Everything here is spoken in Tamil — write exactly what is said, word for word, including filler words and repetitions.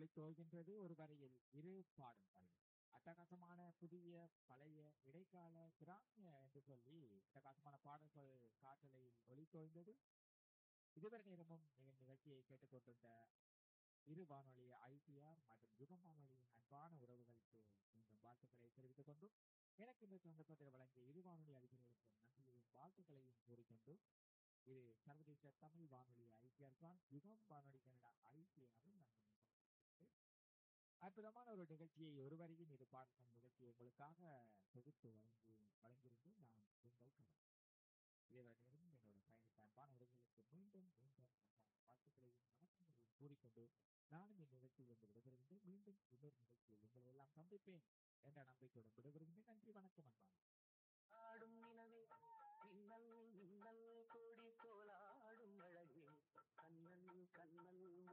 ஒளித்தோய்கின்றது ஒரு வரையில் இரு பாடல்கள். அட்டகாசமான புதிய பழைய இடைக்கால கிராமிய என்று சொல்லி அட்டகாசமான பாடல்கள் காற்றலையில் ஒளித்தோய்ந்தது. இதுவரை நேரமும் நீங்கள் நிகழ்ச்சியை கேட்டுக்கொண்டிருந்த இரு வானொலி ஐடிஆர் மற்றும் யுகம் வானொலியின் அன்பான உறவுகளுக்கு மீண்டும் வாழ்த்துக்களை தெரிவித்துக் கொண்டும் எனக்கு இந்த சந்தர்ப்பத்தில் வழங்கிய இரு வானொலி அதிபர்களுக்கு நன்றியையும் வாழ்த்துக்களையும் கூறிக்கொண்டு இது சர்வதேச தமிழ் வானொலி ஐடிஆர் தான் யுகம் வானொலி கனடா ஐடிஆரும் அற்புதமான ஒரு நிகழ்ச்சியை ஒருவரையும் இது பார்க்கும் நிகழ்ச்சியை உங்களுக்காக தொகுத்து வழங்கி வழங்கியிருந்து நான் உங்கள் கடன் இதேவரை நேரம் என்னோட பயணித்த அன்பான உறவுகளுக்கு மீண்டும் மீண்டும் வாழ்த்துக்களையும் வணக்கங்களையும் கூறிக்கொண்டு நானும் இந்த நிகழ்ச்சியில் இருந்து விடைபெறுகின்றேன். மீண்டும் இன்னொரு நிகழ்ச்சியில் உங்களை எல்லாம் சந்திப்பேன் என்ற நம்பிக்கையுடன் விடைபெறுகின்றேன். நன்றி, வணக்கம் அன்பான ஆடும் நிலவே மின்னல் மின்னல் கொடி போலாடும் அழகே கண்ணன் கண்ணன்